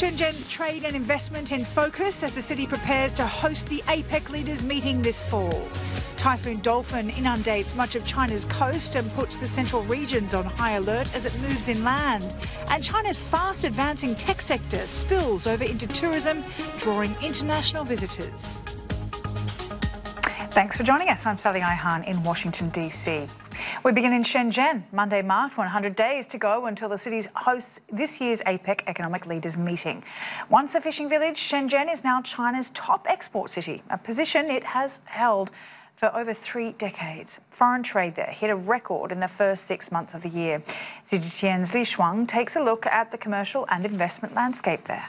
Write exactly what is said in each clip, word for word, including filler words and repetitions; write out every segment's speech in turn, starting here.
Shenzhen trade and investment in focus as the city prepares to host the APEC leaders meeting this fall. Typhoon Dolphin inundates much of China's coast and puts the central regions on high alert as it moves inland. And China's fast advancing tech sector spills over into tourism, drawing international visitors. Thanks for joining us. I'm Sally Ihan in Washington, D C. We begin in Shenzhen. Monday marked one hundred days to go until the city hosts this year's APEC Economic Leaders Meeting. Once a fishing village, Shenzhen is now China's top export city, a position it has held for over three decades. Foreign trade there hit a record in the first six months of the year. C G T N's Li Shuang takes a look at the commercial and investment landscape there.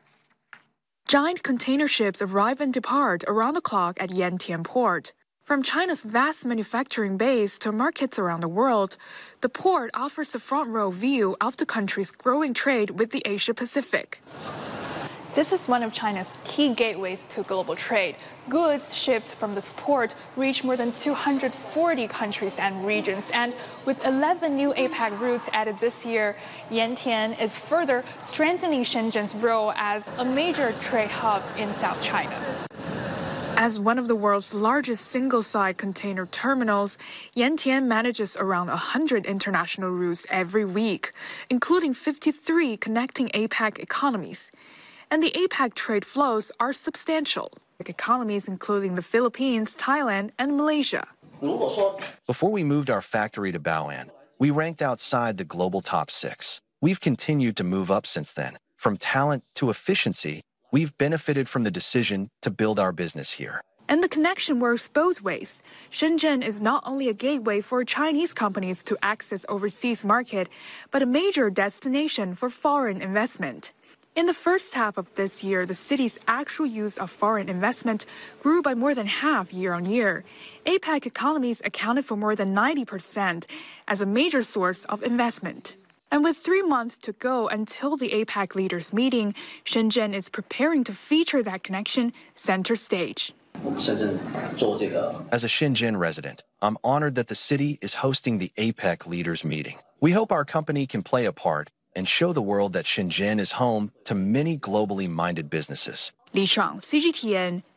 Giant container ships arrive and depart around the clock at Yantian Port. From China's vast manufacturing base to markets around the world, the port offers a front-row view of the country's growing trade with the Asia-Pacific. This is one of China's key gateways to global trade. Goods shipped from this port reach more than two hundred forty countries and regions. And with eleven new APEC routes added this year, Yantian is further strengthening Shenzhen's role as a major trade hub in South China. As one of the world's largest single-side container terminals, Yantian manages around one hundred international routes every week, including fifty-three connecting APEC economies. And the APEC trade flows are substantial, with economies including the Philippines, Thailand, and Malaysia. Before we moved our factory to Bao'an, we ranked outside the global top six. We've continued to move up since then. From talent to efficiency, we've benefited from the decision to build our business here. And the connection works both ways. Shenzhen is not only a gateway for Chinese companies to access overseas market, but a major destination for foreign investment. In the first half of this year, the city's actual use of foreign investment grew by more than half year on year. APEC economies accounted for more than ninety percent as a major source of investment. And with three months to go until the APEC leaders meeting, Shenzhen is preparing to feature that connection center stage. As a Shenzhen resident, I'm honored that the city is hosting the APEC leaders meeting. We hope our company can play a part and show the world that Shenzhen is home to many globally minded businesses. Li Shuang, C G T N,